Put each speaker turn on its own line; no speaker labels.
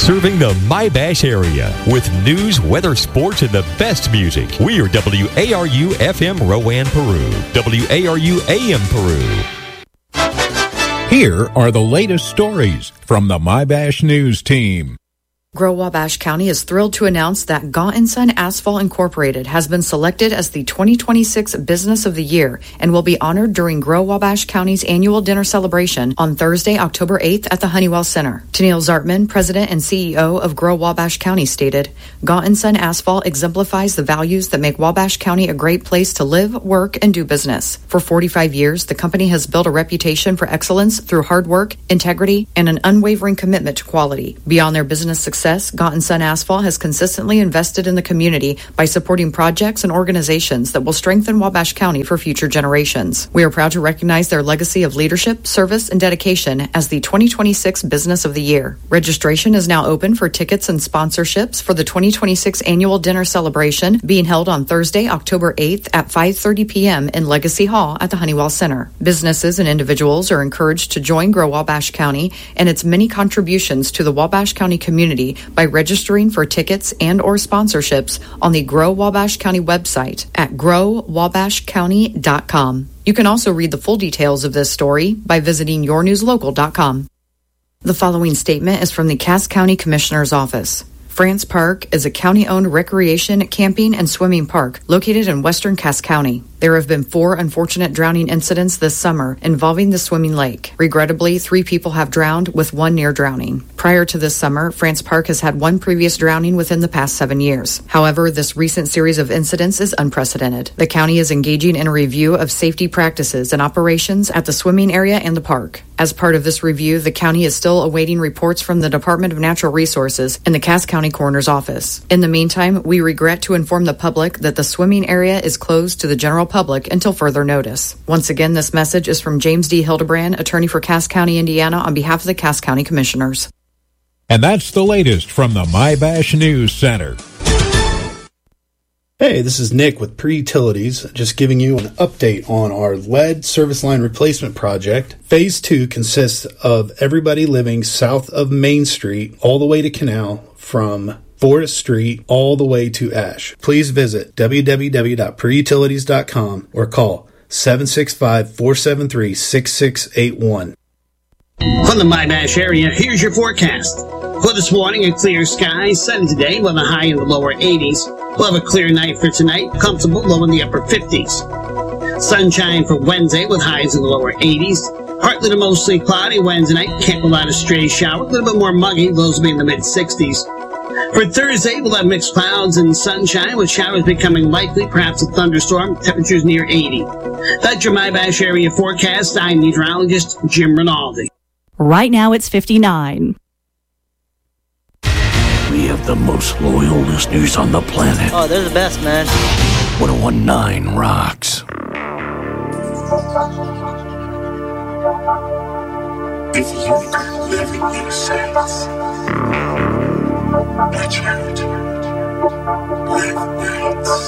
Serving the My-Bash area with news, weather, sports, and the best music. We are WARU FM Rowan, Peru. WARU AM Peru.
Here are the latest stories from the My-Bash News team.
Grow Wabash County is thrilled to announce that Gaunt & Son Asphalt Incorporated has been selected as the 2026 Business of the Year and will be honored during Grow Wabash County's annual dinner celebration on Thursday, October 8th at the Honeywell Center. Tennille Zartman, President and CEO of Grow Wabash County, stated, Gaunt & Son Asphalt exemplifies the values that make Wabash County a great place to live, work, and do business. For 45 years, the company has built a reputation for excellence through hard work, integrity, and an unwavering commitment to quality. Beyond their business success, Gaunt & Son Asphalt has consistently invested in the community by supporting projects and organizations that will strengthen Wabash County for future generations. We are proud to recognize their legacy of leadership, service, and dedication as the 2026 Business of the Year. Registration is now open for tickets and sponsorships for the 2026 annual dinner celebration being held on Thursday, October 8th at 5:30 p.m. in Legacy Hall at the Honeywell Center. Businesses and individuals are encouraged to join Grow Wabash County and its many contributions to the Wabash County community by registering for tickets and or sponsorships on the Grow Wabash County website at growwabashcounty.com. You can also read the full details of this story by visiting yournewslocal.com. The following statement is from the Cass County Commissioner's Office. France Park is a county-owned recreation, camping, and swimming park located in western Cass County. There have been 4 unfortunate drowning incidents this summer involving the swimming lake. Regrettably, 3 people have drowned, with 1 near drowning. Prior to this summer, France Park has had 1 previous drowning within the past 7 years. However, this recent series of incidents is unprecedented. The county is engaging in a review of safety practices and operations at the swimming area and the park. As part of this review, the county is still awaiting reports from the Department of Natural Resources and the Cass County Coroner's Office. In the meantime, we regret to inform the public that the swimming area is closed to the general public until further notice. Once again, this message is from James D. Hildebrand, attorney for Cass County, Indiana, on behalf of the Cass County Commissioners.
And that's the latest from the My-Bash News Center.
Hey, this is Nick with Pre-Utilities, just giving you an update on our lead service line replacement project. Phase 2 consists of everybody living south of Main Street all the way to Canal, from Forest Street all the way to Ash. Please visit www.preutilities.com or call 765-473-6681.
From the My-Bash area, here's your forecast. For this morning, a clear sky, sunny today with a high in the lower 80s. We'll have a clear night for tonight, comfortable low in the upper 50s. Sunshine for Wednesday with highs in the lower 80s. Partly to mostly cloudy Wednesday night, can't rule out a stray shower, a little bit more muggy, lows will be in the mid-60s. For Thursday, we'll have mixed clouds and sunshine, with showers becoming likely, perhaps a thunderstorm, temperatures near 80. That's your My-Bash area forecast. I'm meteorologist Jim Rinaldi.
Right now it's 59.
We have the most loyal listeners on the planet.
Oh, they're the best, man.
1019 rocks.
If you could live in your sense, Richard, live nights.